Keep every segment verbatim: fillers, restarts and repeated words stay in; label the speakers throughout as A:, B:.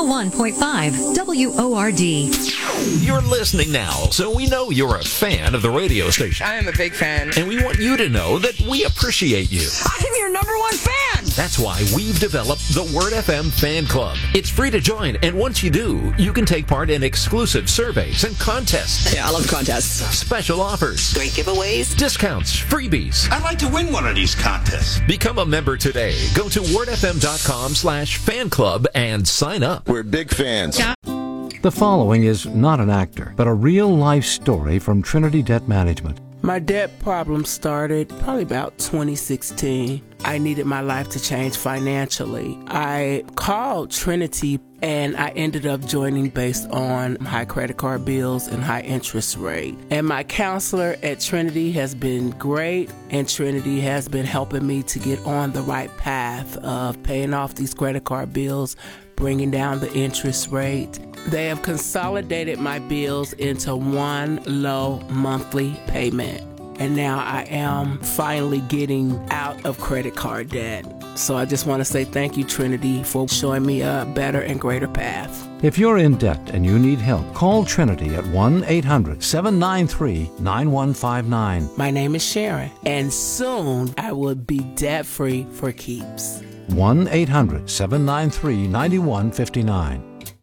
A: oh one point five W O R D.
B: You're listening now, so we know you're a fan of the radio station.
C: I am a big fan.
B: And we want you to know that we appreciate you.
C: I'm your number one fan!
B: That's why we've developed the Word F M Fan Club. It's free to join, and once you do, you can take part in exclusive surveys and contests.
C: Yeah, I love contests.
B: Special offers.
C: Great giveaways.
B: Discounts. Freebies.
D: I'd like to win one of these contests.
B: Become a member today. Go to wordfm.com slash fan club and sign up.
D: We're big fans.
A: Yeah.
E: The following is not an actor, but a real-life story from Trinity Debt Management.
F: My debt problem started probably about twenty sixteen. I needed my life to change financially. I called Trinity and I ended up joining based on high credit card bills and high interest rate. And my counselor at Trinity has been great, and Trinity has been helping me to get on the right path of paying off these credit card bills, bringing down the interest rate. They have consolidated my bills into one low monthly payment. And now I am finally getting out of credit card debt. So I just want to say thank you, Trinity, for showing me a better and greater path.
E: If you're in debt and you need help, call Trinity at one eight hundred seven nine three nine one five nine.
F: My name is Sharon, and soon I will be debt-free for keeps.
E: one eight hundred seven nine three nine one five nine.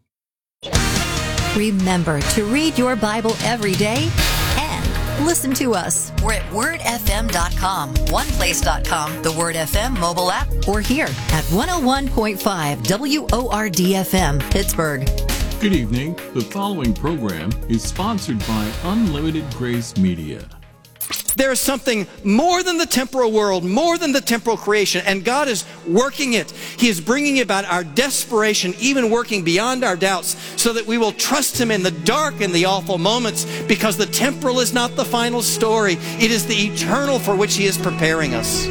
A: Remember to read your Bible every day and listen to us. We're at word f m dot com, one place dot com, the Word F M mobile app, or here at one oh one point five W O R D F M, Pittsburgh.
G: Good evening. The following program is sponsored by Unlimited Grace Media.
H: There is something more than the temporal world, more than the temporal creation, and God is working it. He is bringing about our desperation, even working beyond our doubts, so that we will trust Him in the dark and the awful moments, because the temporal is not the final story. It is the eternal for which He is preparing us.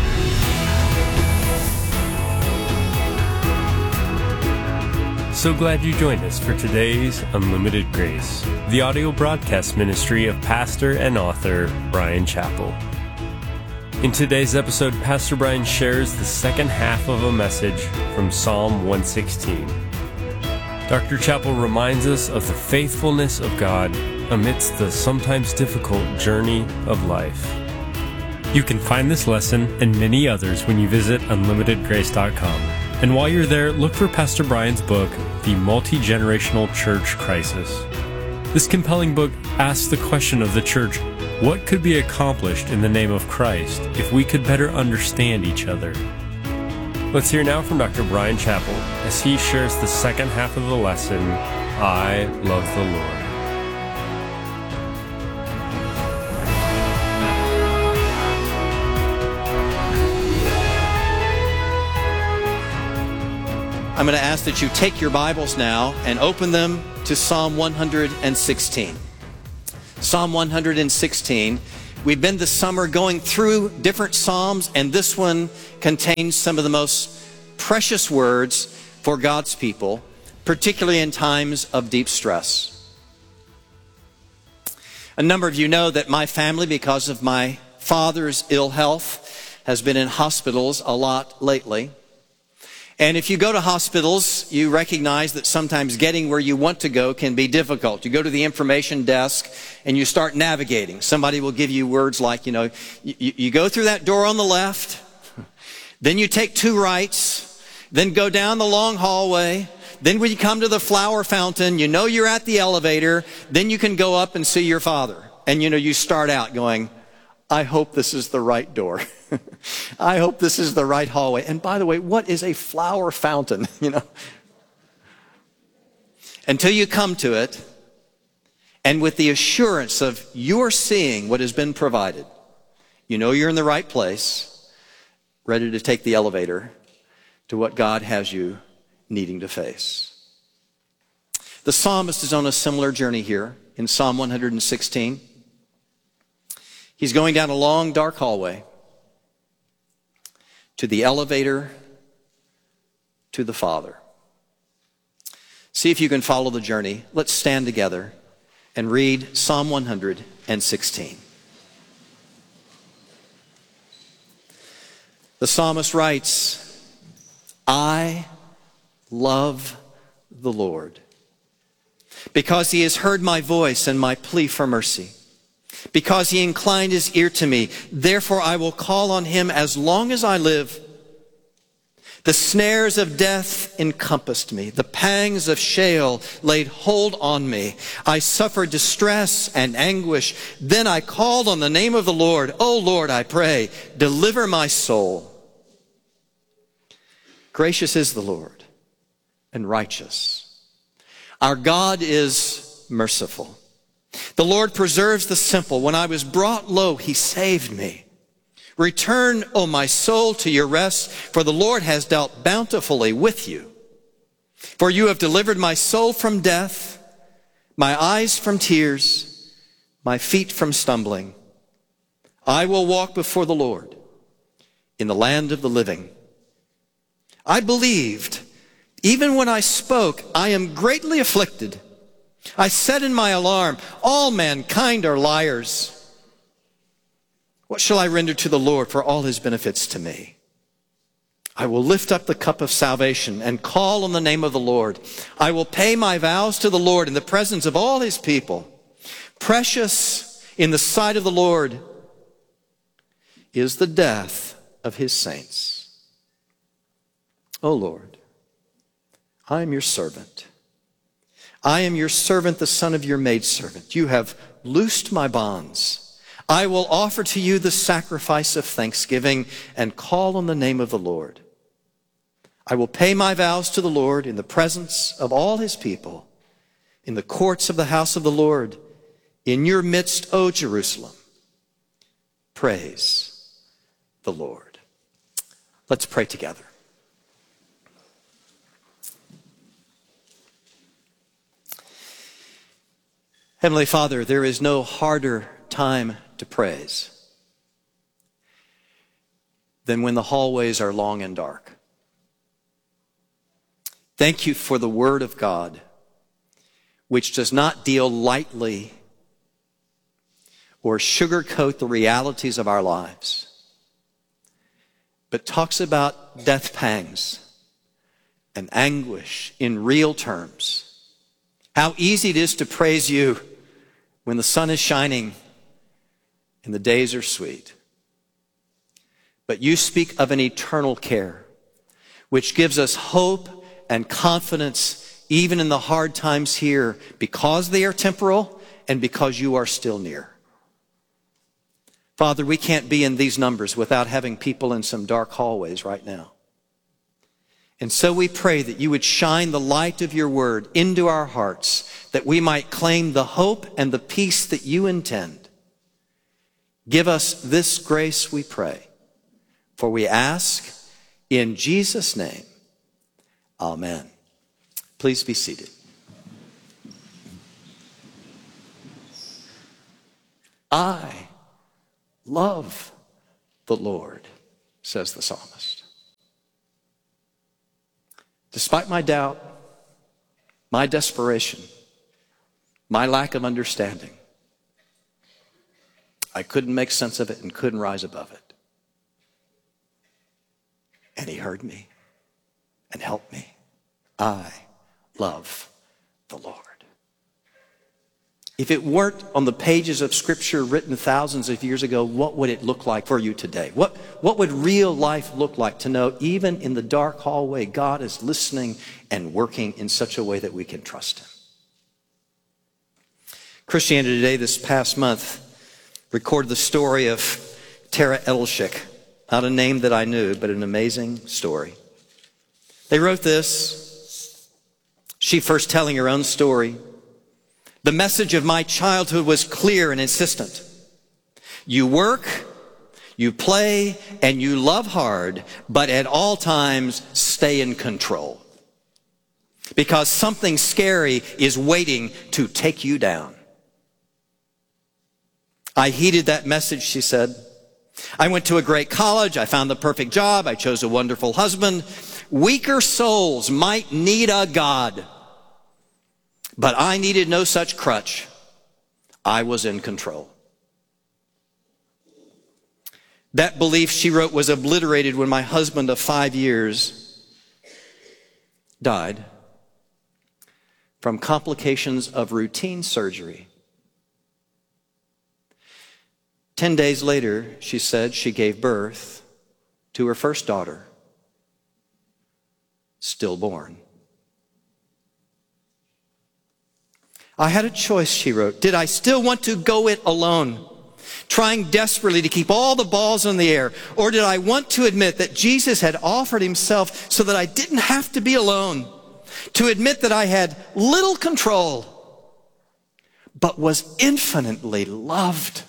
I: So glad you joined us for today's Unlimited Grace, the audio broadcast ministry of pastor and author Bryan Chapell. In today's episode, Pastor Bryan shares the second half of a message from Psalm one sixteen. Doctor Chapell reminds us of the faithfulness of God amidst the sometimes difficult journey of life. You can find this lesson and many others when you visit unlimited grace dot com. And while you're there, look for Pastor Bryan's book, The Multi-Generational Church Crisis. This compelling book asks the question of the church, what could be accomplished in the name of Christ if we could better understand each other? Let's hear now from Doctor Bryan Chapell as he shares the second half of the lesson, I Love the Lord.
H: I'm going to ask that you take your Bibles now and open them to Psalm one sixteen. Psalm one sixteen. We've been this summer going through different Psalms, and this one contains some of the most precious words for God's people, particularly in times of deep stress. A number of you know that my family, because of my father's ill health, has been in hospitals a lot lately. And if you go to hospitals, you recognize that sometimes getting where you want to go can be difficult. You go to the information desk and you start navigating. Somebody will give you words like, you know, you, you go through that door on the left, then you take two rights, then go down the long hallway. Then when you come to the flower fountain, you know you're at the elevator. Then you can go up and see your father. And, you know, you start out going, I hope this is the right door. I hope this is the right hallway. And by the way, what is a flower fountain? You know, until you come to it, and with the assurance of you're seeing what has been provided, you know you're in the right place, ready to take the elevator to what God has you needing to face. The psalmist is on a similar journey here in Psalm one sixteen. He's going down a long, dark hallway to the elevator, to the Father. See if you can follow the journey. Let's stand together and read Psalm one sixteen. The psalmist writes, I love the Lord. Because he has heard my voice and my plea for mercy. Because he inclined his ear to me, therefore I will call on him as long as I live. The snares of death encompassed me. The pangs of Sheol laid hold on me. I suffered distress and anguish. Then I called on the name of the Lord. O Lord, I pray, deliver my soul. Gracious is the Lord and righteous. Our God is merciful. The Lord preserves the simple. When I was brought low, he saved me. Return, O my soul, to your rest, for the Lord has dealt bountifully with you. For you have delivered my soul from death, my eyes from tears, my feet from stumbling. I will walk before the Lord in the land of the living. I believed, even when I spoke, I am greatly afflicted. I said in my alarm, all mankind are liars. What shall I render to the Lord for all his benefits to me? I will lift up the cup of salvation and call on the name of the Lord. I will pay my vows to the Lord in the presence of all his people. Precious in the sight of the Lord is the death of his saints. O Lord, I am your servant. I am your servant, the son of your maidservant. You have loosed my bonds. I will offer to you the sacrifice of thanksgiving and call on the name of the Lord. I will pay my vows to the Lord in the presence of all his people, in the courts of the house of the Lord, in your midst, O Jerusalem. Praise the Lord. Let's pray together. Heavenly Father, there is no harder time to praise than when the hallways are long and dark. Thank you for the Word of God, which does not deal lightly or sugarcoat the realities of our lives, but talks about death pangs and anguish in real terms. How easy it is to praise you when the sun is shining and the days are sweet. But you speak of an eternal care, which gives us hope and confidence even in the hard times here, because they are temporal and because you are still near. Father, we can't be in these numbers without having people in some dark hallways right now. And so we pray that you would shine the light of your word into our hearts, that we might claim the hope and the peace that you intend. Give us this grace, we pray, for we ask in Jesus' name. Amen. Please be seated. I love the Lord, says the psalmist. Despite my doubt, my desperation, my lack of understanding, I couldn't make sense of it and couldn't rise above it. And he heard me and helped me. I love the Lord. If it weren't on the pages of Scripture written thousands of years ago, what would it look like for you today? What, what would real life look like to know even in the dark hallway, God is listening and working in such a way that we can trust him? Christianity Today this past month recorded the story of Tara Edelschik. Not a name that I knew, but an amazing story. They wrote this. She first telling her own story. The message of my childhood was clear and insistent. You work, you play, and you love hard, but at all times stay in control. Because something scary is waiting to take you down. I heeded that message, she said. I went to a great college. I found the perfect job. I chose a wonderful husband. Weaker souls might need a God, but I needed no such crutch. I was in control. That belief, she wrote, was obliterated when my husband of five years died. from complications of routine surgery. Ten days later, she said she gave birth to her first daughter, stillborn. I had a choice, she wrote. Did I still want to go it alone, trying desperately to keep all the balls in the air? Or did I want to admit that Jesus had offered himself so that I didn't have to be alone, to admit that I had little control, but was infinitely loved?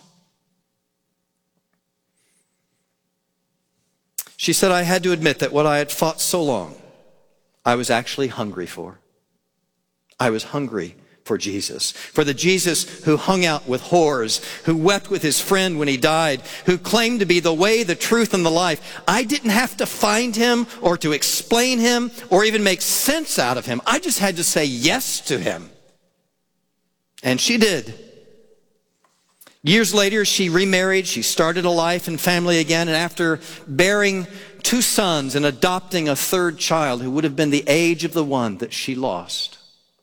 H: She said, I had to admit that what I had fought so long, I was actually hungry for. I was hungry for Jesus, for the Jesus who hung out with whores, who wept with his friend when he died, who claimed to be the way, the truth, and the life. I didn't have to find him or to explain him or even make sense out of him. I just had to say yes to him. And she did. Years later, she remarried, she started a life and family again, and after bearing two sons and adopting a third child who would have been the age of the one that she lost,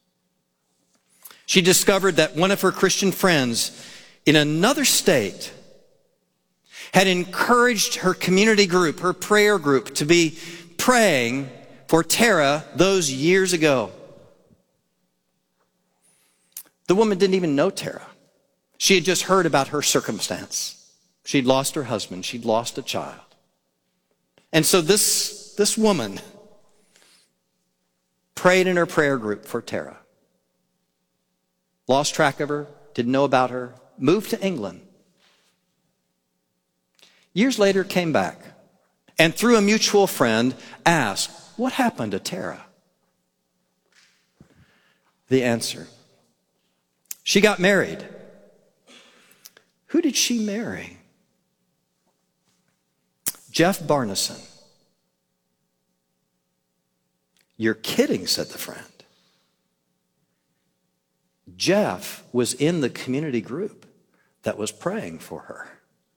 H: she discovered that one of her Christian friends in another state had encouraged her community group, her prayer group, to be praying for Tara those years ago. The woman didn't even know Tara. She had just heard about her circumstance. She'd lost her husband. She'd lost a child. And so this, this woman prayed in her prayer group for Tara. Lost track of her, didn't know about her, moved to England. Years later, came back, and through a mutual friend, asked, what happened to Tara? The answer, she got married. Who did she marry? Jeff Barneson. You're kidding, said the friend. Jeff was in the community group that was praying for her.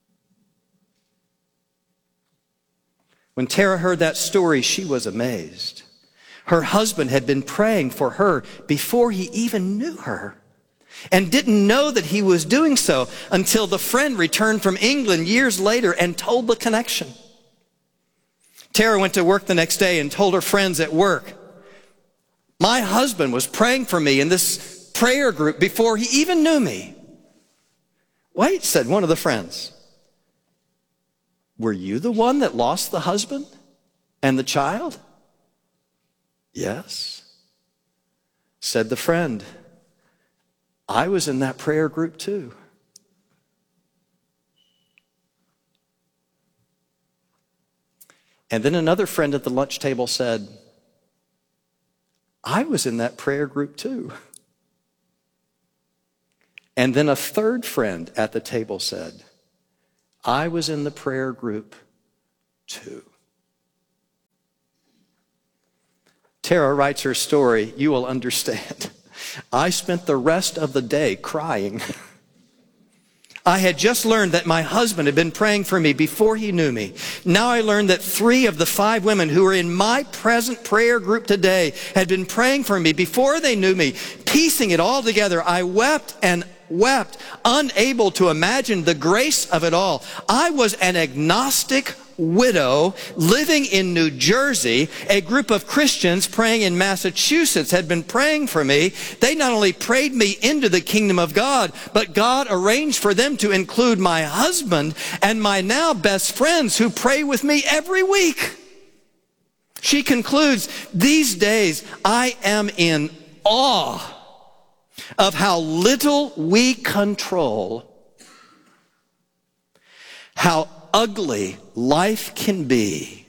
H: When Tara heard that story, she was amazed. Her husband had been praying for her before he even knew her, and didn't know that he was doing so until the friend returned from England years later and told the connection. Tara went to work the next day and told her friends at work, my husband was praying for me in this prayer group before he even knew me. Wait, said one of the friends. Were you the one that lost the husband and the child? Yes, said the friend. I was in that prayer group too. And then another friend at the lunch table said, I was in that prayer group too. And then a third friend at the table said, I was in the prayer group too. Tara writes her story. You will understand. I spent the rest of the day crying. I had just learned that my husband had been praying for me before he knew me. Now I learned that three of the five women who are in my present prayer group today had been praying for me before they knew me. Piecing it all together, I wept and wept, unable to imagine the grace of it all. I was an agnostic widow living in New Jersey. A group of Christians praying in Massachusetts had been praying for me. They not only prayed me into the kingdom of God, but God arranged for them to include my husband and my now best friends who pray with me every week. She concludes, these days I am in awe of how little we control, how ugly life can be,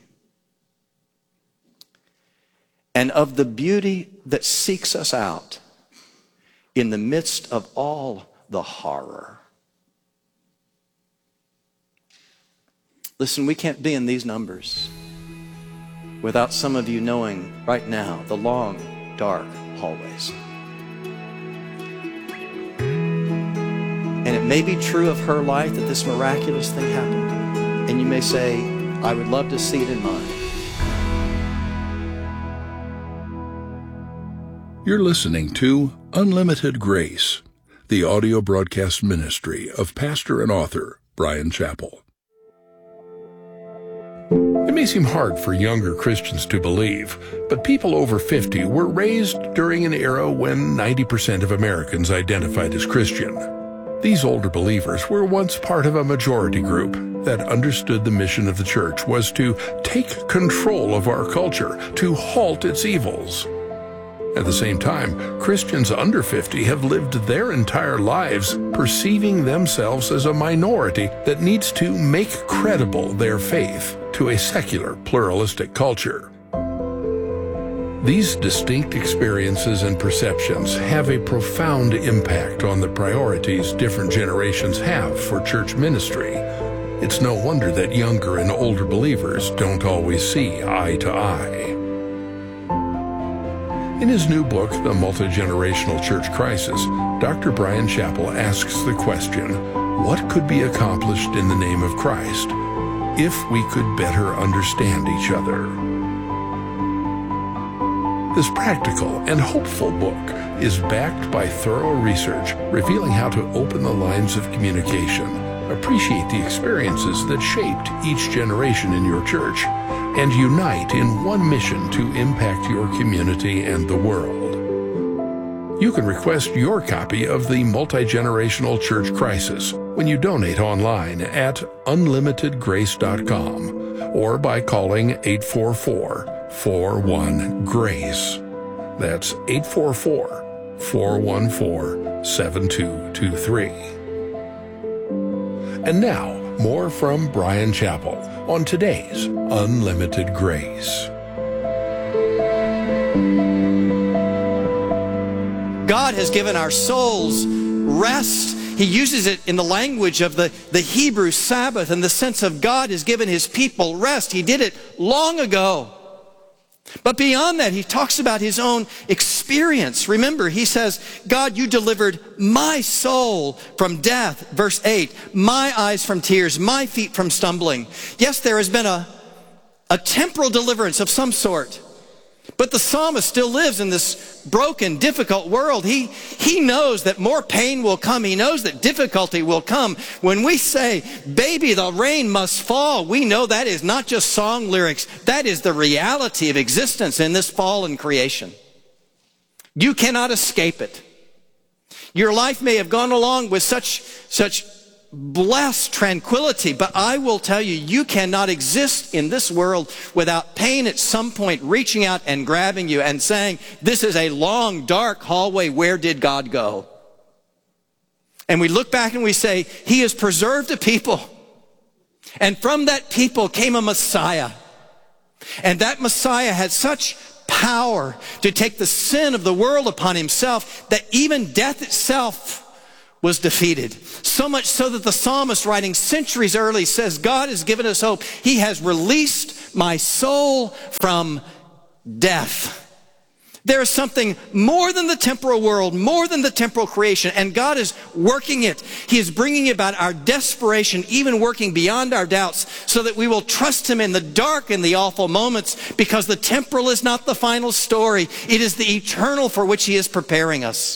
H: and of the beauty that seeks us out in the midst of all the horror. Listen, we can't be in these numbers without some of you knowing right now the long, dark hallways. And it may be true of her life that this miraculous thing happened. And you may say, I would love to see it in mine.
J: You're listening to Unlimited Grace, the audio broadcast ministry of pastor and author Bryan Chapell. It may seem hard for younger Christians to believe, but people over fifty were raised during an era when ninety percent of Americans identified as Christian. These older believers were once part of a majority group that understood the mission of the church was to take control of our culture, to halt its evils. At the same time, Christians under fifty have lived their entire lives perceiving themselves as a minority that needs to make credible their faith to a secular, pluralistic culture. These distinct experiences and perceptions have a profound impact on the priorities different generations have for church ministry. It's no wonder that younger and older believers don't always see eye to eye. In his new book, The Multi-Generational Church Crisis, Doctor Bryan Chapell asks the question, what could be accomplished in the name of Christ if we could better understand each other? This practical and hopeful book is backed by thorough research revealing how to open the lines of communication, appreciate the experiences that shaped each generation in your church, and unite in one mission to impact your community and the world. You can request your copy of The Multi-Generational Church Crisis when you donate online at unlimited grace dot com or by calling eight four four, four one, GRACE. That's eight four four, four one four, seven two two three. And now, more from Bryan Chapell on today's Unlimited Grace.
H: God has given our souls rest. He uses it in the language of the, the Hebrew Sabbath in the sense of God has given his people rest. He did it long ago. But beyond that, he talks about his own experience. Remember, he says, God, you delivered my soul from death. Verse eight, my eyes from tears, my feet from stumbling. Yes, there has been a, a temporal deliverance of some sort. But the psalmist still lives in this broken, difficult world. He, he knows that more pain will come. He knows that difficulty will come. When we say, baby, the rain must fall, we know that is not just song lyrics. That is the reality of existence in this fallen creation. You cannot escape it. Your life may have gone along with such, such blessed tranquility, but I will tell you, you cannot exist in this world without pain at some point reaching out and grabbing you and saying, this is a long, dark hallway. Where did God go? And we look back and we say, he has preserved a people. And from that people came a Messiah. And that Messiah had such power to take the sin of the world upon himself that even death itself was defeated. So much so that the psalmist, writing centuries early, says, God has given us hope. He has released my soul from death. There is something more than the temporal world, more than the temporal creation, and God is working it. He is bringing about our desperation, even working beyond our doubts, so that we will trust him in the dark and the awful moments, because the temporal is not the final story. It is the eternal for which he is preparing us.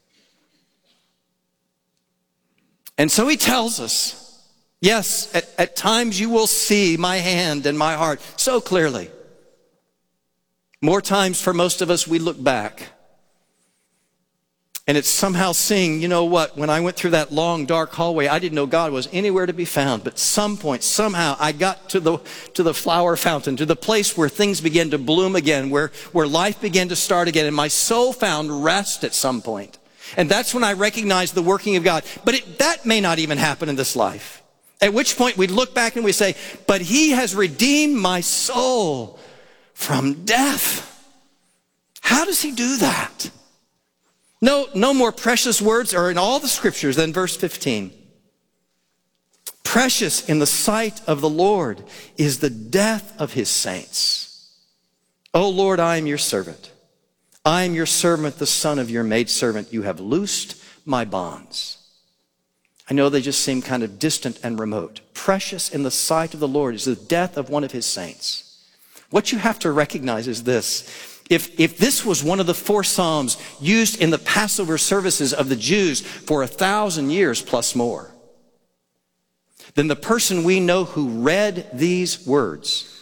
H: And so he tells us, yes, at, at times you will see my hand and my heart so clearly. More times for most of us, we look back. And it's somehow seeing, you know what, when I went through that long, dark hallway, I didn't know God was anywhere to be found. But some point, somehow, I got to the, to the flower fountain, to the place where things began to bloom again, where, where life began to start again. And my soul found rest at some point. And that's when I recognized the working of God. But it, that may not even happen in this life. At which point we look back and we say, but he has redeemed my soul from death. How does he do that? No, no more precious words are in all the scriptures than verse fifteen. Precious in the sight of the Lord is the death of his saints. O Lord, I am your servant. I am your servant, the son of your maidservant. You have loosed my bonds. I know they just seem kind of distant and remote. Precious in the sight of the Lord is the death of one of his saints. What you have to recognize is this. If, if this was one of the four Psalms used in the Passover services of the Jews for a thousand years plus more, then the person we know who read these words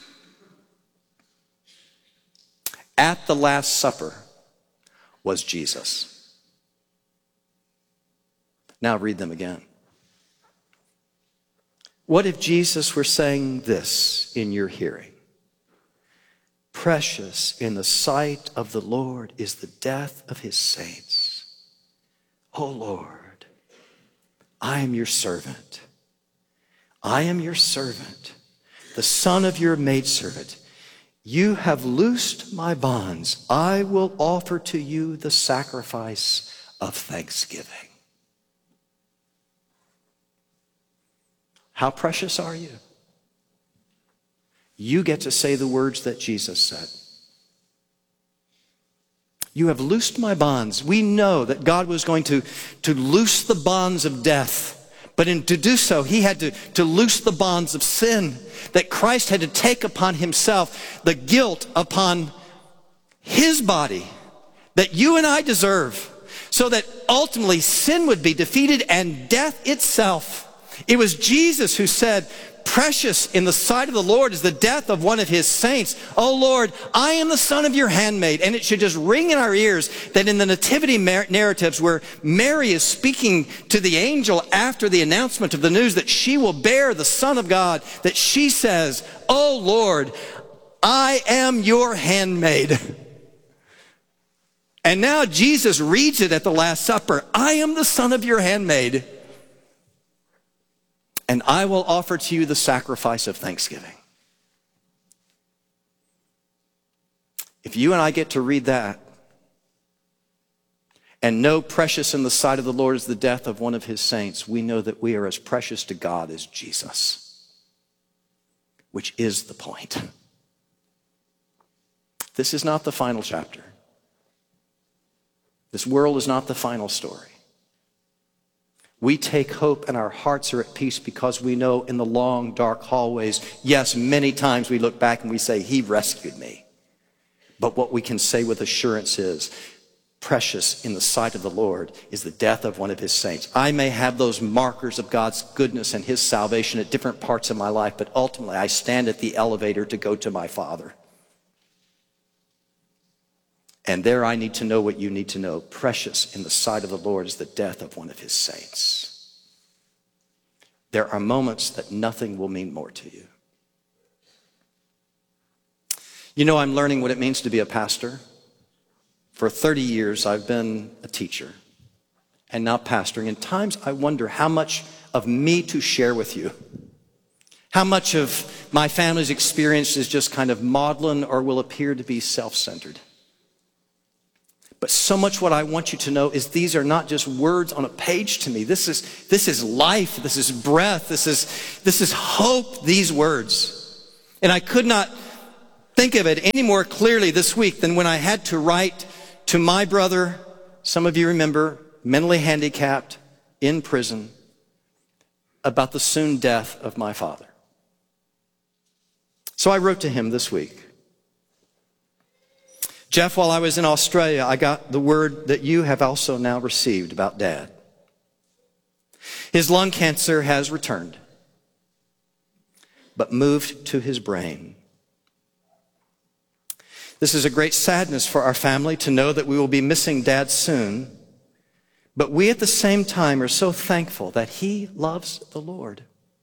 H: at the Last Supper was Jesus. Now read them again. What if Jesus were saying this in your hearing? Precious in the sight of the Lord is the death of his saints. O Lord, I am your servant. I am your servant, the son of your maidservant. You have loosed my bonds. I will offer to you the sacrifice of thanksgiving. How precious are you? You get to say the words that Jesus said. You have loosed my bonds. We know that God was going to, to loose the bonds of death. But in to do so, he had to, to loose the bonds of sin. That Christ had to take upon himself the guilt upon his body that you and I deserve. So that ultimately sin would be defeated and death itself. It was Jesus who said, precious in the sight of the Lord is the death of one of his saints. Oh Lord, I am the son of your handmaid. And it should just ring in our ears that in the nativity narratives where Mary is speaking to the angel after the announcement of the news that she will bear the Son of God, that she says, oh Lord, I am your handmaid. And now Jesus reads it at the Last Supper. I am the son of your handmaid. And I will offer to you the sacrifice of thanksgiving. If you and I get to read that and know precious in the sight of the Lord is the death of one of his saints, we know that we are as precious to God as Jesus, which is the point. This is not the final chapter. This world is not the final story. We take hope and our hearts are at peace because we know in the long, dark hallways, yes, many times we look back and we say, he rescued me. But what we can say with assurance is, precious in the sight of the Lord is the death of one of his saints. I may have those markers of God's goodness and his salvation at different parts of my life, but ultimately I stand at the elevator to go to my Father. And there I need to know what you need to know. Precious in the sight of the Lord is the death of one of his saints. There are moments that nothing will mean more to you. You know, I'm learning what it means to be a pastor. For thirty years, I've been a teacher and now pastoring. And times I wonder how much of me to share with you. How much of my family's experience is just kind of maudlin or will appear to be self-centered. But so much what I want you to know is these are not just words on a page to me. This is, this is life. This is breath. This is, this is hope, these words. And I could not think of it any more clearly this week than when I had to write to my brother, some of you remember, mentally handicapped, in prison, about the soon death of my father. So I wrote to him this week. Jeff, while I was in Australia, I got the word that you have also now received about Dad. His lung cancer has returned, but moved to his brain. This is a great sadness for our family to know that we will be missing Dad soon, but we at the same time are so thankful that he loves the Lord.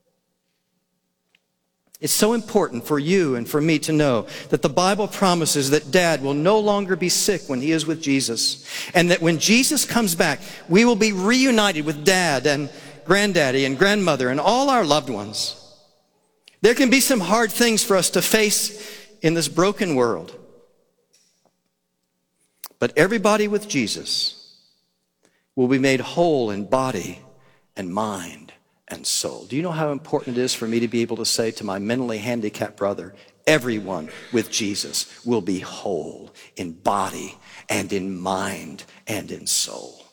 H: It's so important for you and for me to know that the Bible promises that Dad will no longer be sick when he is with Jesus. And that when Jesus comes back, we will be reunited with Dad and Granddaddy and Grandmother and all our loved ones. There can be some hard things for us to face in this broken world. But everybody with Jesus will be made whole in body and mind and soul. Do you know how important it is for me to be able to say to my mentally handicapped brother, everyone with Jesus will be whole in body and in mind and in soul.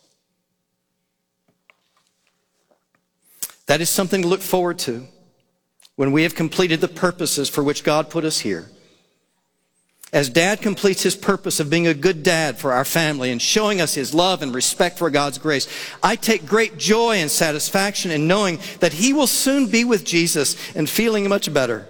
H: That is something to look forward to when we have completed the purposes for which God put us here. As Dad completes his purpose of being a good dad for our family and showing us his love and respect for God's grace, I take great joy and satisfaction in knowing that he will soon be with Jesus and feeling much better.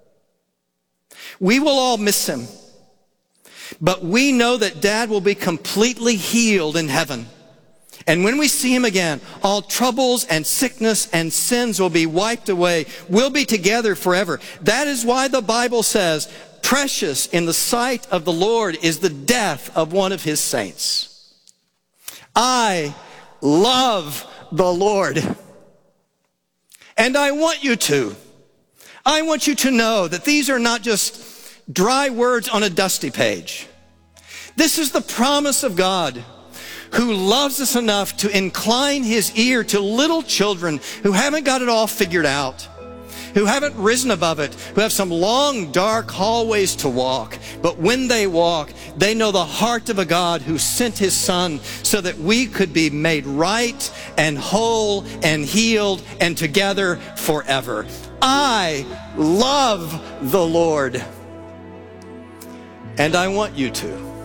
H: We will all miss him, but we know that Dad will be completely healed in heaven. And when we see him again, all troubles and sickness and sins will be wiped away. We'll be together forever. That is why the Bible says, precious in the sight of the Lord is the death of one of his saints. I love the Lord. And I want you to. I want you to know that these are not just dry words on a dusty page. This is the promise of God, who loves us enough to incline his ear to little children who haven't got it all figured out, who haven't risen above it, who have some long, dark hallways to walk. But when they walk, they know the heart of a God who sent his Son so that we could be made right and whole and healed and together forever. I love the Lord, and I want you to.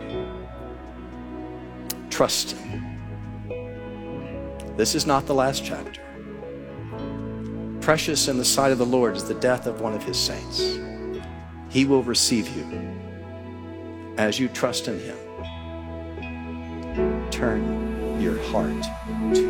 H: Trust him. This is not the last chapter. Precious in the sight of the Lord is the death of one of his saints. He will receive you as you trust in him. Turn your heart to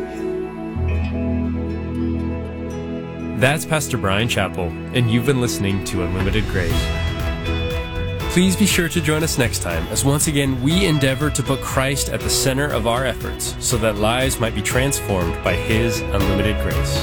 H: him.
I: That's Pastor Bryan Chapell, and you've been listening to Unlimited Grace. Please be sure to join us next time, as once again we endeavor to put Christ at the center of our efforts so that lives might be transformed by his unlimited grace.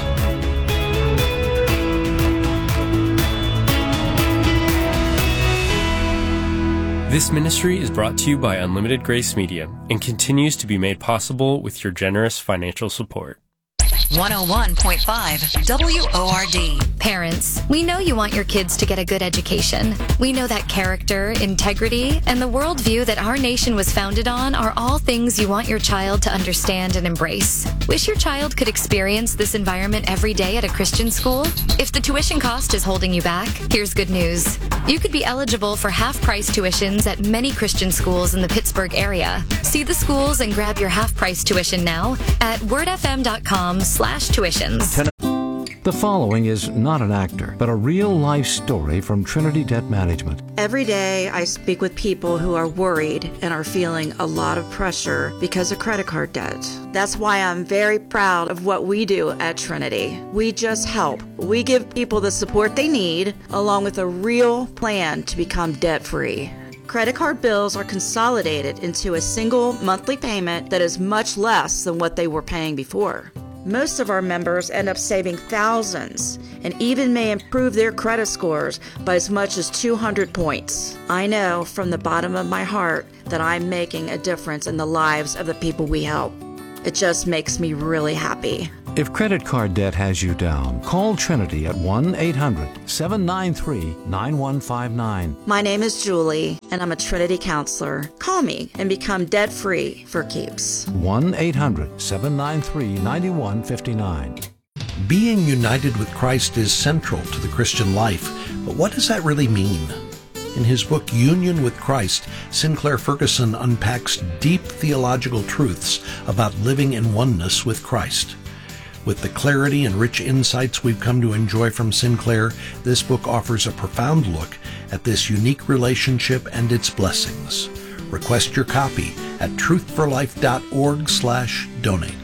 I: This ministry is brought to you by Unlimited Grace Media and continues to be made possible with your generous financial support.
A: one oh one point five W O R D.
K: Parents, we know you want your kids to get a good education. We know that character, integrity, and the worldview that our nation was founded on are all things you want your child to understand and embrace. Wish your child could experience this environment every day at a Christian school? If the tuition cost is holding you back, here's good news. You could be eligible for half-price tuitions at many Christian schools in the Pittsburgh area. See the schools and grab your half-price tuition now at word f m dot com slash tuitions.
E: The following is not an actor, but a real-life story from Trinity Debt Management.
L: Every day I speak with people who are worried and are feeling a lot of pressure because of credit card debt. That's why I'm very proud of what we do at Trinity. We just help. We give people the support they need, along with a real plan to become debt-free. Credit card bills are consolidated into a single monthly payment that is much less than what they were paying before. Most of our members end up saving thousands and even may improve their credit scores by as much as two hundred points. I know from the bottom of my heart that I'm making a difference in the lives of the people we help. It just makes me really happy.
E: If credit card debt has you down, call Trinity at one eight hundred seven nine three nine one five nine.
L: My name is Julie, and I'm a Trinity counselor. Call me and become debt-free for keeps.
E: one eight hundred seven nine three nine one five nine.
M: Being united with Christ is central to the Christian life, but what does that really mean? In his book, Union with Christ, Sinclair Ferguson unpacks deep theological truths about living in oneness with Christ. With the clarity and rich insights we've come to enjoy from Sinclair, this book offers a profound look at this unique relationship and its blessings. Request your copy at truth for life dot org slash donate.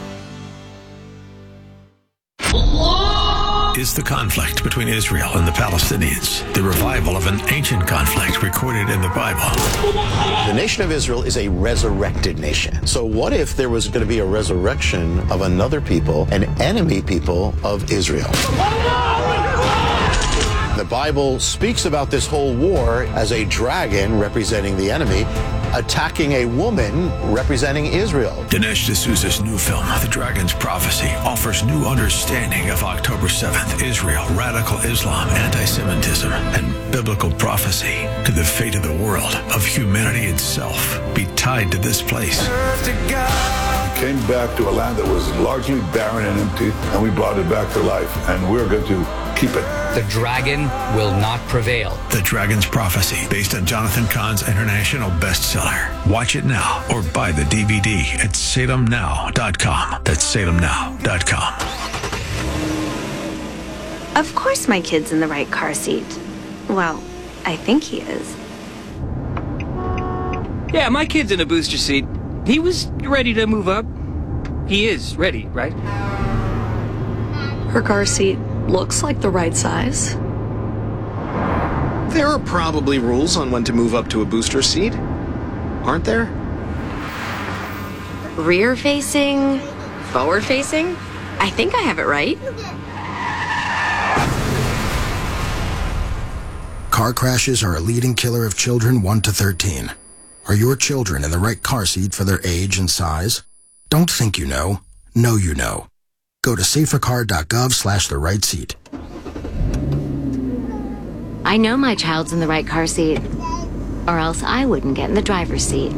N: Is the conflict between Israel and the Palestinians the revival of an ancient conflict recorded in the Bible?
D: The nation of Israel is a resurrected nation. So what if there was going to be a resurrection of another people, an enemy people of Israel? The Bible speaks about this whole war as a dragon representing the enemy attacking a woman representing Israel.
N: Dinesh D'Souza's new film, The Dragon's Prophecy, offers new understanding of October seventh, Israel, radical Islam, anti-Semitism, and biblical prophecy. Could the fate of the world, of humanity itself, be tied to this place?
O: We came back to a land that was largely barren and empty, and we brought it back to life. And we're going to
J: Keep it.
P: The dragon will not prevail.
N: The Dragon's Prophecy, based on Jonathan Cahn's international bestseller. Watch it now or buy the D V D at Salem Now dot com. That's Salem Now dot com.
Q: Of course my kid's in the right car seat. Well, I think he is.
P: Yeah, my kid's in a booster seat. He was ready to move up. He is ready, right?
R: Her car seat looks like the right size.
S: There are probably rules on when to move up to a booster seat, aren't there?
Q: Rear facing, forward facing? I think I have it right.
T: Car crashes are a leading killer of children one to thirteen. Are your children in the right car seat for their age and size? Don't think you know. Know you know. Go to safercar.gov slash the right seat.
Q: I know my child's in the right car seat, or else I wouldn't get in the driver's seat.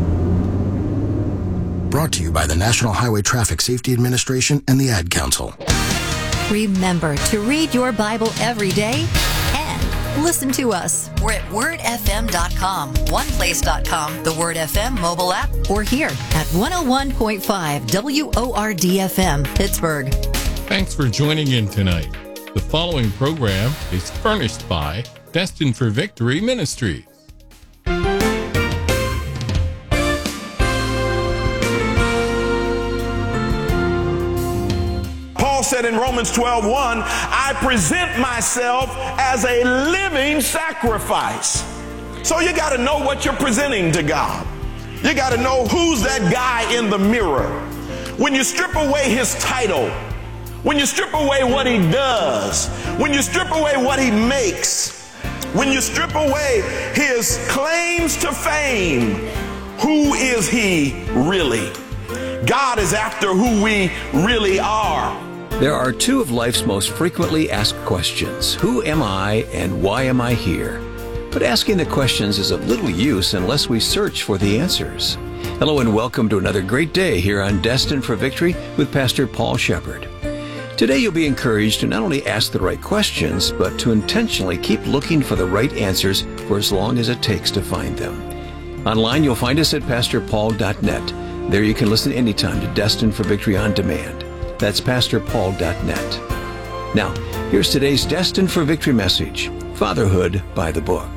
T: Brought to you by the National Highway Traffic Safety Administration and the Ad Council.
A: Remember to read your Bible every day and listen to us. We're at word f m dot com, one place dot com, the Word F M mobile app, or here at one oh one point five W O R D F M, Pittsburgh.
G: Thanks for joining in tonight. The following program is furnished by Destined for Victory Ministries.
U: Paul said in Romans twelve one, I present myself as a living sacrifice. So you got to know what you're presenting to God. You got to know who's that guy in the mirror. When you strip away his title, when you strip away what he does, when you strip away what he makes, when you strip away his claims to fame, who is he really? God is after who we really are.
V: There are two of life's most frequently asked questions. Who am I and why am I here? But asking the questions is of little use unless we search for the answers. Hello and welcome to another great day here on Destined for Victory with Pastor Paul Shepard. Today you'll be encouraged to not only ask the right questions, but to intentionally keep looking for the right answers for as long as it takes to find them. Online you'll find us at pastor paul dot net. There you can listen anytime to Destined for Victory on demand. That's pastor paul dot net. Now, here's today's Destined for Victory message, Fatherhood by the Book.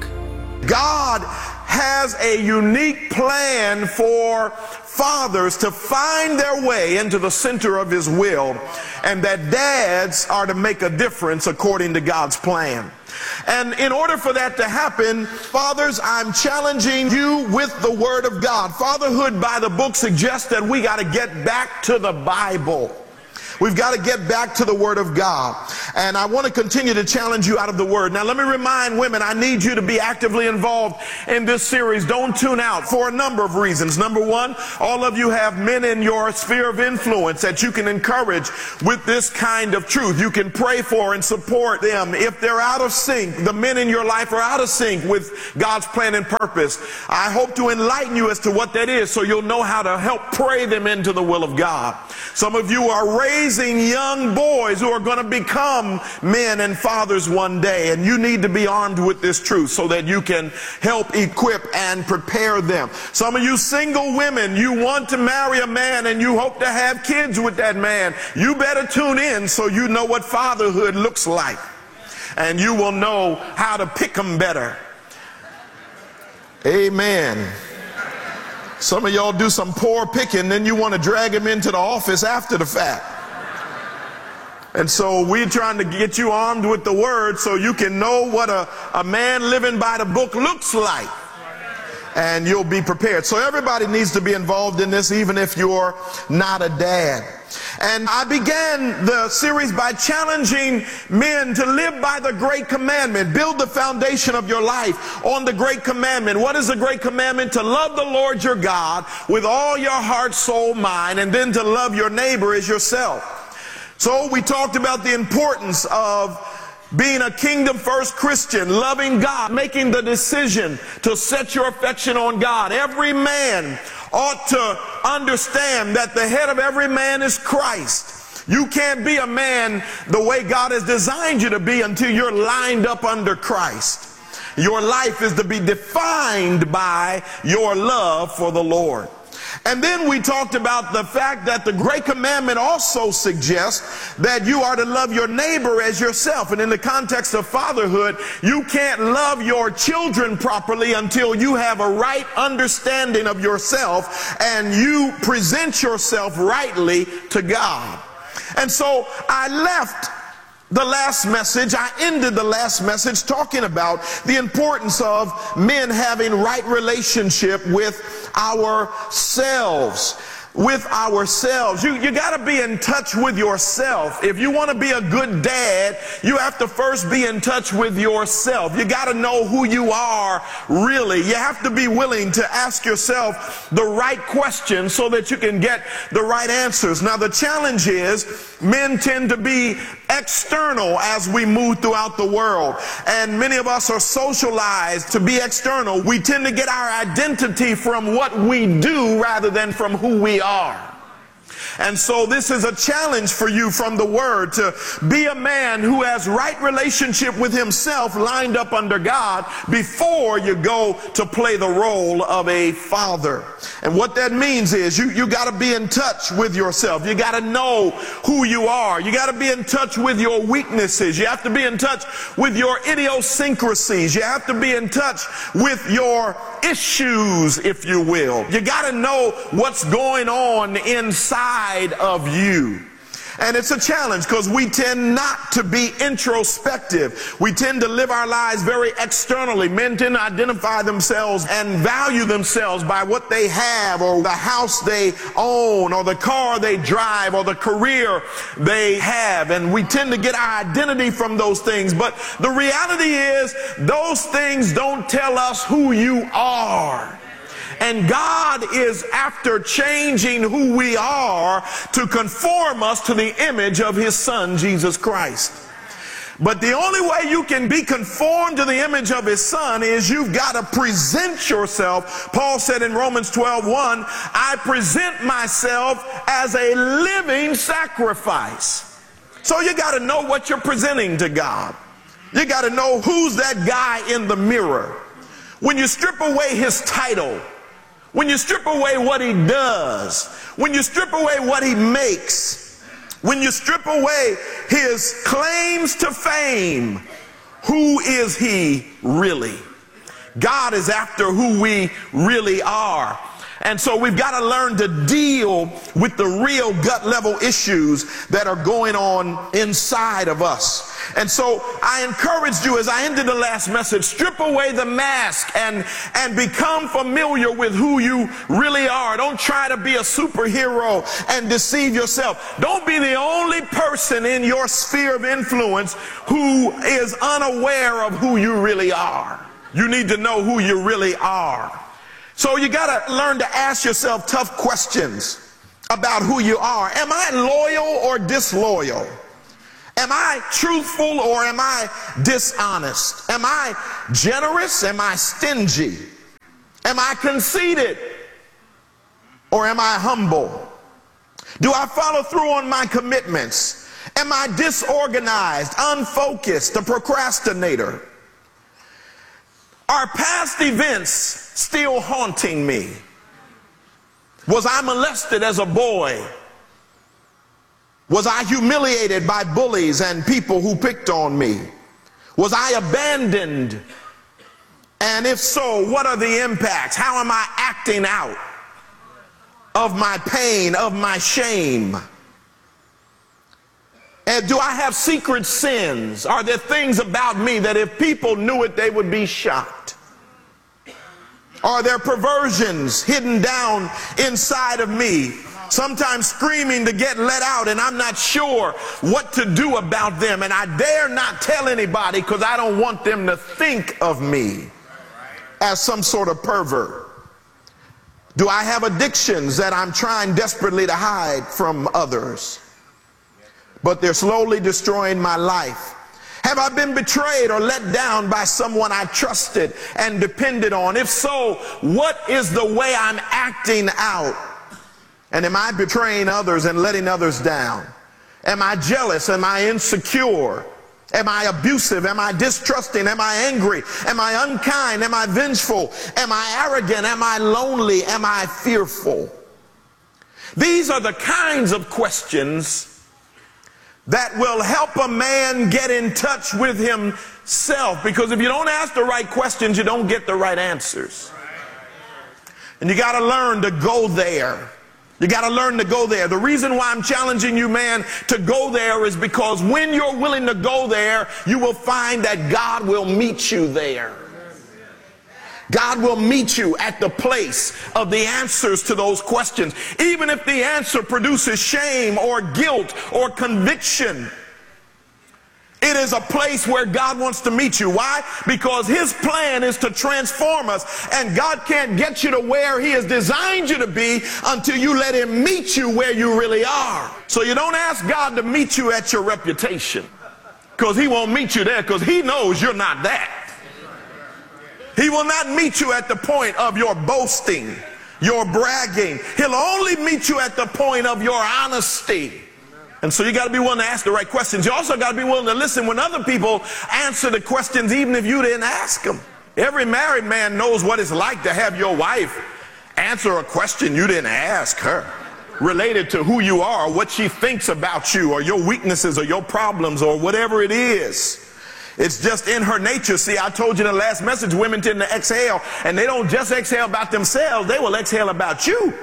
U: God has a unique plan for fathers to find their way into the center of his will, and that dads are to make a difference according to God's plan. And in order for that to happen, fathers, I'm challenging you with the Word of God. Fatherhood by the Book suggests that we got to get back to the Bible. We've got to get back to the Word of God. And I want to continue to challenge you out of the Word. Now, let me remind women, I need you to be actively involved in this series. Don't tune out for a number of reasons. Number one, all of you have men in your sphere of influence that you can encourage with this kind of truth. You can pray for and support them. If they're out of sync, the men in your life are out of sync with God's plan and purpose, I hope to enlighten you as to what that is so you'll know how to help pray them into the will of God. Some of you are raising young boys who are going to become men and fathers one day, and you need to be armed with this truth so that you can help equip and prepare them. Some of you single women, you want to marry a man and you hope to have kids with that man. You better tune in so you know what fatherhood looks like, and you will know how to pick them better. Amen. Some of y'all do some poor picking, then you want to drag them into the office after the fact. And so we're trying to get you armed with the Word so you can know what a, a man living by the book looks like. And you'll be prepared. So everybody needs to be involved in this, even if you're not a dad. And I began the series by challenging men to live by the Great Commandment. Build the foundation of your life on the Great Commandment. What is the Great Commandment? To love the Lord your God with all your heart, soul, mind, and then to love your neighbor as yourself. So we talked about the importance of being a kingdom first Christian, loving God, making the decision to set your affection on God. Every man ought to understand that the head of every man is Christ. You can't be a man the way God has designed you to be until you're lined up under Christ. Your life is to be defined by your love for the Lord. And then we talked about the fact that the Great Commandment also suggests that you are to love your neighbor as yourself. And in the context of fatherhood, you can't love your children properly until you have a right understanding of yourself and you present yourself rightly to God. And so I left the last message, I ended the last message talking about the importance of men having right relationship with ourselves. With ourselves. You, you got to be in touch with yourself. If you want to be a good dad, you have to first be in touch with yourself. You got to know who you are really. You have to be willing to ask yourself the right questions so that you can get the right answers. Now the challenge is men tend to be external as we move throughout the world. And many of us are socialized to be external. We tend to get our identity from what we do rather than from who we are. And so this is a challenge for you from the Word to be a man who has right relationship with himself lined up under God before you go to play the role of a father. And what that means is you, you got to be in touch with yourself. You got to know who you are. You got to be in touch with your weaknesses. You have to be in touch with your idiosyncrasies. You have to be in touch with your issues, if you will. You got to know what's going on inside of you. And it's a challenge because we tend not to be introspective. We tend to live our lives very externally. Men tend to identify themselves and value themselves by what they have, or the house they own, or the car they drive, or the career they have. And we tend to get our identity from those things. But the reality is those things don't tell us who you are. And God is after changing who we are to conform us to the image of his Son, Jesus Christ. But the only way you can be conformed to the image of his Son is you've got to present yourself. Paul said in Romans twelve one, I present myself as a living sacrifice. So you got to know what you're presenting to God. You got to know who's that guy in the mirror. When you strip away his title, when you strip away what he does, when you strip away what he makes, when you strip away his claims to fame, who is he really? God is after who we really are. And so we've got to learn to deal with the real gut level issues that are going on inside of us. And so I encouraged you as I ended the last message, strip away the mask and, and become familiar with who you really are. Don't try to be a superhero and deceive yourself. Don't be the only person in your sphere of influence who is unaware of who you really are. You need to know who you really are. So you got to learn to ask yourself tough questions about who you are. Am I loyal or disloyal? Am I truthful or am I dishonest? Am I generous? Am I stingy? Am I conceited or am I humble? Do I follow through on my commitments? Am I disorganized, unfocused, a procrastinator? Are past events still haunting me? Was I molested as a boy? Was I humiliated by bullies and people who picked on me? Was I abandoned? And if so, what are the impacts? How am I acting out of my pain, of my shame? And do I have secret sins? Are there things about me that if people knew it, they would be shocked? Are there perversions hidden down inside of me, sometimes screaming to get let out, and I'm not sure what to do about them, and I dare not tell anybody because I don't want them to think of me as some sort of pervert? Do I have addictions that I'm trying desperately to hide from others, but they're slowly destroying my life? Have I been betrayed or let down by someone I trusted and depended on? If so, what is the way I'm acting out? And am I betraying others and letting others down? Am I jealous? Am I insecure? Am I abusive? Am I distrusting? Am I angry? Am I unkind? Am I vengeful? Am I arrogant? Am I lonely? Am I fearful? These are the kinds of questions that will help a man get in touch with himself. Because if you don't ask the right questions, you don't get the right answers. And you got to learn to go there. You got to learn to go there. The reason why I'm challenging you, man, to go there is because when you're willing to go there, you will find that God will meet you there. God will meet you at the place of the answers to those questions. Even if the answer produces shame or guilt or conviction, it is a place where God wants to meet you. Why? Because his plan is to transform us, and God can't get you to where he has designed you to be until you let him meet you where you really are. So you don't ask God to meet you at your reputation, because he won't meet you there, because he knows you're not that. He will not meet you at the point of your boasting, your bragging. He'll only meet you at the point of your honesty. And so you got to be willing to ask the right questions. You also got to be willing to listen when other people answer the questions, even if you didn't ask them. Every married man knows what it's like to have your wife answer a question you didn't ask her, related to who you are, or what she thinks about you, or your weaknesses, or your problems, or whatever it is. It's just in her nature. See, I told you in the last message, women tend to exhale, and they don't just exhale about themselves, they will exhale about you.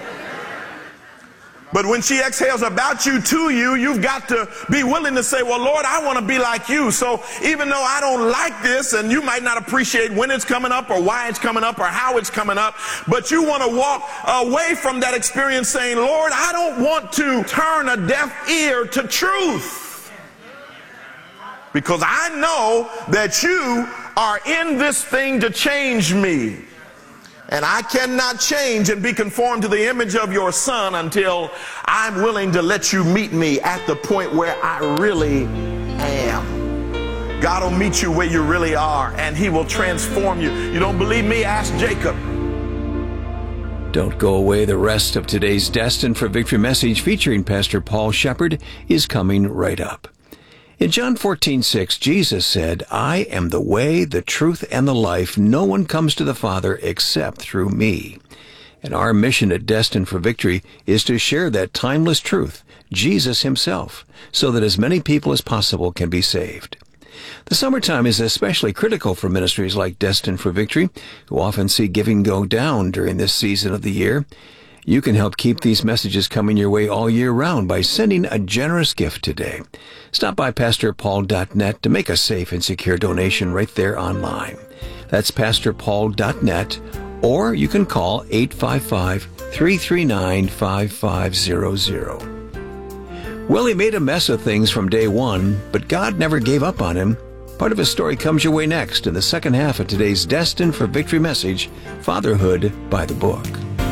U: But when she exhales about you to you, you've got to be willing to say, well, Lord, I want to be like you. So even though I don't like this, and you might not appreciate when it's coming up or why it's coming up or how it's coming up, but you want to walk away from that experience saying, Lord, I don't want to turn a deaf ear to truth. Because I know that you are in this thing to change me. And I cannot change and be conformed to the image of your Son until I'm willing to let you meet me at the point where I really am. God will meet you where you really are, and he will transform you. You don't believe me? Ask Jacob.
V: Don't go away. The rest of today's Destined for Victory message featuring Pastor Paul Shepard is coming right up. In John fourteen six, Jesus said, I am the way, the truth, and the life. No one comes to the Father except through me. And our mission at Destined for Victory is to share that timeless truth, Jesus himself, so that as many people as possible can be saved. The summertime is especially critical for ministries like Destined for Victory, who often see giving go down during this season of the year. You can help keep these messages coming your way all year round by sending a generous gift today. Stop by pastor paul dot net to make a safe and secure donation right there online. That's pastor paul dot net, or you can call eight five five, three three nine, five five zero zero. Well, he made a mess of things from day one, but God never gave up on him. Part of his story comes your way next in the second half of today's Destined for Victory message, Fatherhood by the Book.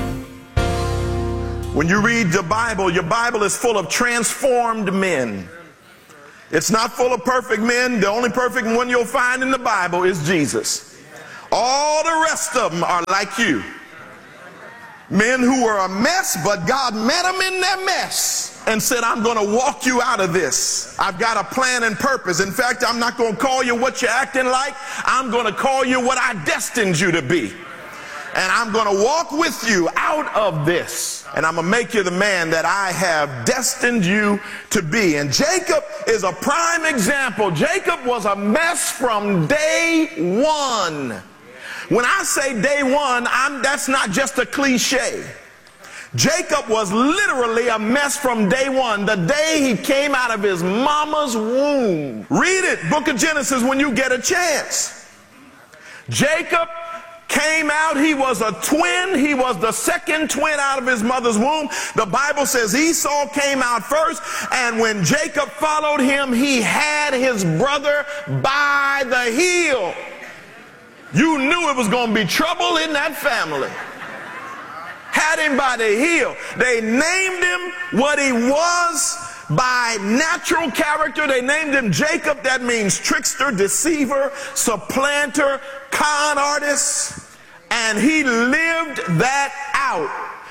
U: When you read the Bible, your Bible is full of transformed men. It's not full of perfect men. The only perfect one you'll find in the Bible is Jesus. All the rest of them are like you. Men who were a mess, but God met them in their mess and said, I'm going to walk you out of this. I've got a plan and purpose. In fact, I'm not going to call you what you're acting like. I'm going to call you what I destined you to be. And I'm going to walk with you out of this. And I'm going to make you the man that I have destined you to be. And Jacob is a prime example. Jacob was a mess from day one. When I say day one, I'm, that's not just a cliche. Jacob was literally a mess from day one, the day he came out of his mama's womb. Read it, Book of Genesis, when you get a chance. Jacob came out, he was a twin, he was the second twin out of his mother's womb. The Bible says Esau came out first, and when Jacob followed him, he had his brother by the heel. You knew it was going to be trouble in that family. Had him by the heel. They named him what he was by natural character. They named him Jacob. That means trickster, deceiver, supplanter, con artist. And he lived that out.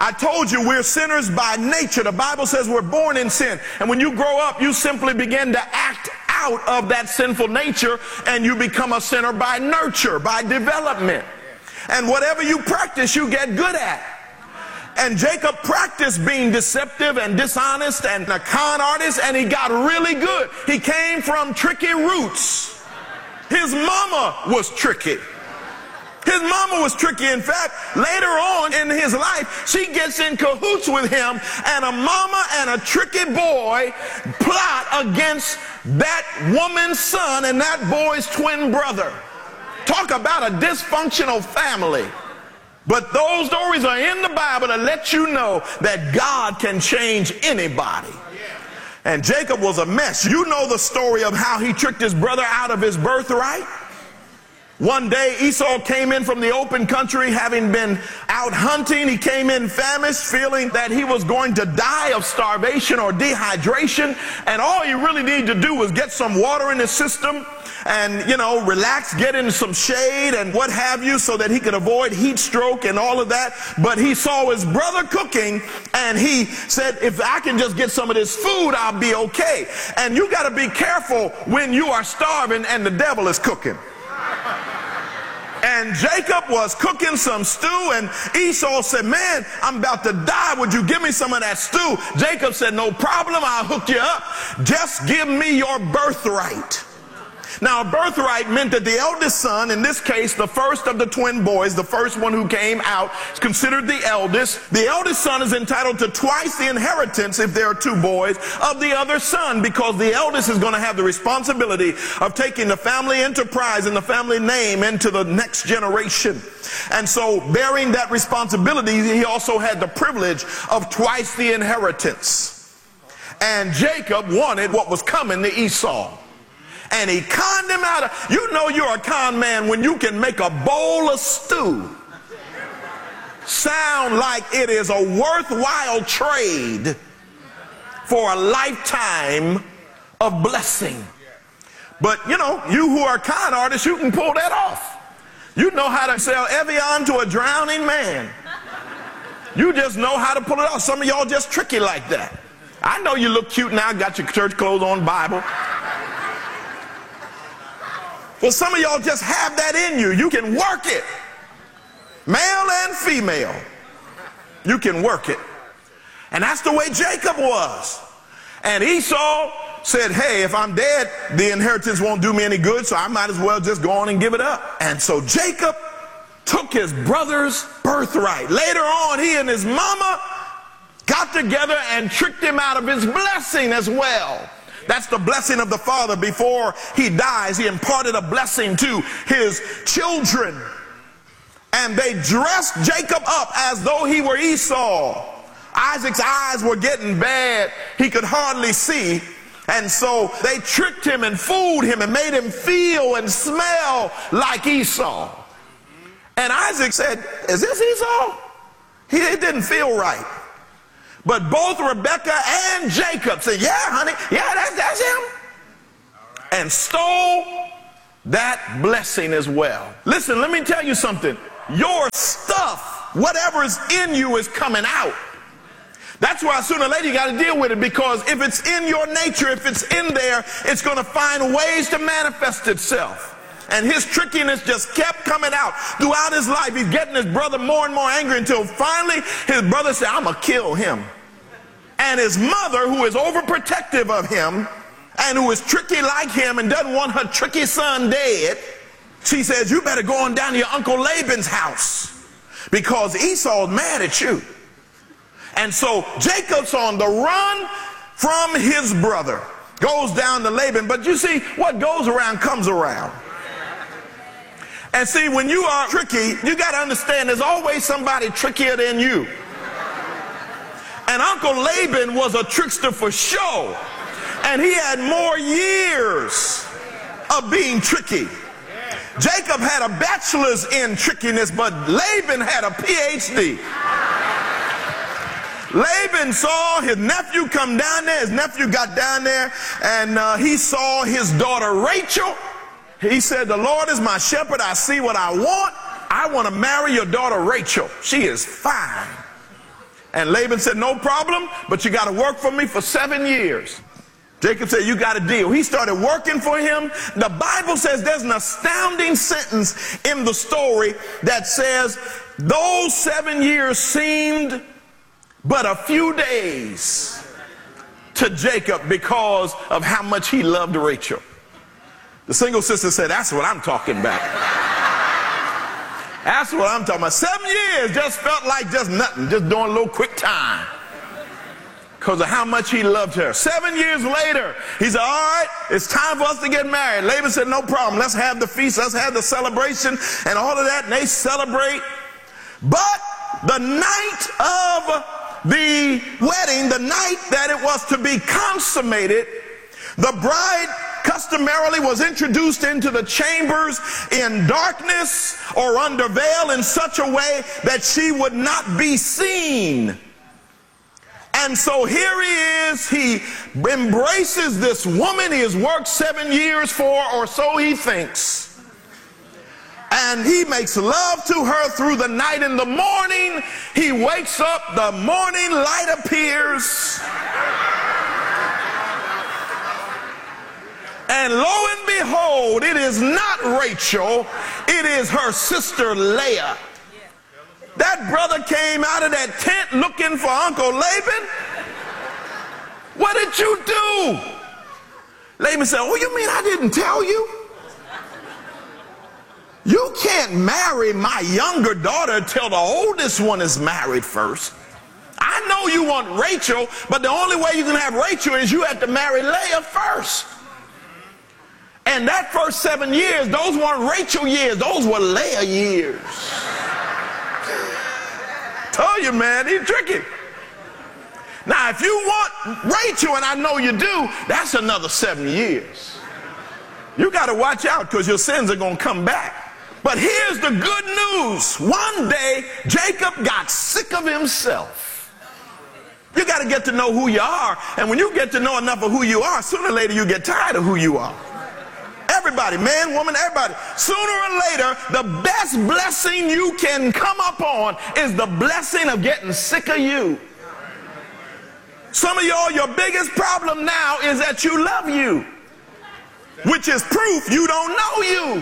U: I told you we're sinners by nature. The Bible says we're born in sin. And when you grow up, you simply begin to act out of that sinful nature, and you become a sinner by nurture, by development. And whatever you practice, you get good at. And Jacob practiced being deceptive and dishonest and a con artist, and he got really good. He came from tricky roots. His mama was tricky. His mama was tricky. In fact, later on in his life, she gets in cahoots with him, and a mama and a tricky boy plot against that woman's son and that boy's twin brother. Talk about a dysfunctional family. But those stories are in the Bible to let you know that God can change anybody. And Jacob was a mess. You know the story of how he tricked his brother out of his birthright. One day Esau came in from the open country, having been out hunting. He came in famished, feeling that he was going to die of starvation or dehydration. And all he really needed to do was get some water in his system and, you know, relax, get in some shade and what have you, so that he could avoid heat stroke and all of that. But he saw his brother cooking, and he said, if I can just get some of this food, I'll be okay. And you got to be careful when you are starving and the devil is cooking. And Jacob was cooking some stew, and Esau said, man, I'm about to die. Would you give me some of that stew? Jacob said, no problem. I'll hook you up. Just give me your birthright. Now, birthright meant that the eldest son, in this case, the first of the twin boys, the first one who came out, is considered the eldest. The eldest son is entitled to twice the inheritance, if there are two boys, of the other son, because the eldest is going to have the responsibility of taking the family enterprise and the family name into the next generation. And so, bearing that responsibility, he also had the privilege of twice the inheritance. And Jacob wanted what was coming to Esau. And he conned him out of, you know you're a con man when you can make a bowl of stew sound like it is a worthwhile trade for a lifetime of blessing. But you know, you who are con artists, you can pull that off. You know how to sell Evian to a drowning man. You just know how to pull it off. Some of y'all just tricky like that. I know you look cute now, got your church clothes on, Bible. Well, some of y'all just have that in you. You can work it. Male and female. You can work it. And that's the way Jacob was. And Esau said, hey, if I'm dead, the inheritance won't do me any good, so I might as well just go on and give it up. And so Jacob took his brother's birthright. Later on, he and his mama got together and tricked him out of his blessing as well. That's the blessing of the father. Before he dies, he imparted a blessing to his children. And they dressed Jacob up as though he were Esau. Isaac's eyes were getting bad. He could hardly see. And so they tricked him and fooled him and made him feel and smell like Esau. And Isaac said, is this Esau? He, it didn't feel right. But both Rebekah and Jacob said, yeah, honey, yeah, that's, that's him. And stole that blessing as well. Listen, let me tell you something. Your stuff, whatever is in you, is coming out. That's why sooner or later you got to deal with it, because if it's in your nature, if it's in there, it's going to find ways to manifest itself. And his trickiness just kept coming out throughout his life. He's getting his brother more and more angry until finally his brother said, I'm going to kill him. And his mother, who is overprotective of him and who is tricky like him and doesn't want her tricky son dead, she says, you better go on down to your Uncle Laban's house because Esau's mad at you. And so Jacob's on the run from his brother, goes down to Laban. But you see, what goes around comes around. And see, when you are tricky, you got to understand there's always somebody trickier than you. And Uncle Laban was a trickster for show. And he had more years of being tricky. Jacob had a bachelor's in trickiness, but Laban had a P H D. Laban saw his nephew come down there. His nephew got down there, and uh, he saw his daughter Rachel. He said, the Lord is my shepherd. I see what I want. I want to marry your daughter Rachel. She is fine. And Laban said, no problem, but you got to work for me for seven years. Jacob said, you got a deal. He started working for him. The Bible says there's an astounding sentence in the story that says those seven years seemed but a few days to Jacob because of how much he loved Rachel. The single sister said, that's what I'm talking about. That's what I'm talking about. Seven years just felt like just nothing, just doing a little quick time because of how much he loved her. Seven years later, he said, all right, it's time for us to get married. Laban said, no problem. Let's have the feast. Let's have the celebration and all of that. And they celebrate. But the night of the wedding, the night that it was to be consummated, the bride customarily was introduced into the chambers in darkness or under veil in such a way that she would not be seen. And so here he is, he embraces this woman he has worked seven years for, or so he thinks. And he makes love to her through the night. In the morning, he wakes up, the morning light appears. And lo and behold, it is not Rachel, it is her sister Leah. That brother came out of that tent looking for Uncle Laban. What did you do? Laban said, oh, you mean I didn't tell you? You can't marry my younger daughter till the oldest one is married first. I know you want Rachel, but the only way you can have Rachel is you have to marry Leah first. And that first seven years, those weren't Rachel years, those were Leah years. Tell you, man, he's tricky. Now, if you want Rachel, and I know you do, that's another seven years. You got to watch out because your sins are going to come back. But here's the good news. One day, Jacob got sick of himself. You got to get to know who you are. And when you get to know enough of who you are, sooner or later you get tired of who you are. Everybody, man, woman, everybody. Sooner or later, the best blessing you can come up on is the blessing of getting sick of you. Some of y'all, your biggest problem now is that you love you, which is proof you don't know you.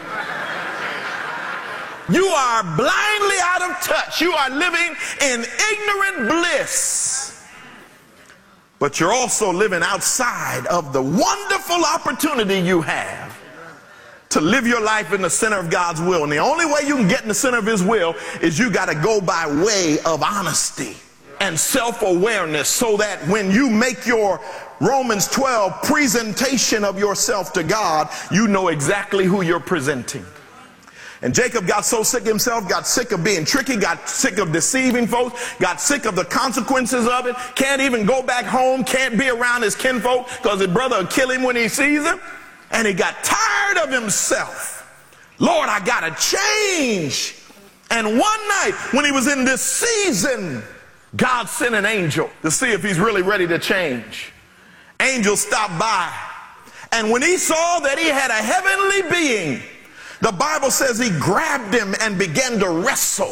U: You are blindly out of touch. You are living in ignorant bliss. But you're also living outside of the wonderful opportunity you have to live your life in the center of God's will. And the only way you can get in the center of his will is you got to go by way of honesty and self-awareness, so that when you make your Romans twelve presentation of yourself to God, you know exactly who you're presenting. And Jacob got so sick of himself, got sick of being tricky, got sick of deceiving folks, got sick of the consequences of it, can't even go back home, can't be around his kinfolk because his brother will kill him when he sees him. And he got tired of himself. Lord, I got to change. And one night when he was in this season, God sent an angel to see if he's really ready to change. Angel stopped by. And when he saw that he had a heavenly being, the Bible says he grabbed him and began to wrestle.